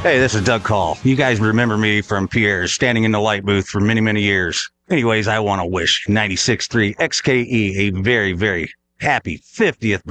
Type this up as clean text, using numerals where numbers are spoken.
Hey, this is Doug Call. You guys remember me from Pierre's standing in the light booth for many, many years. Anyways, I want to wish 96.3 XKE a very, very happy 50th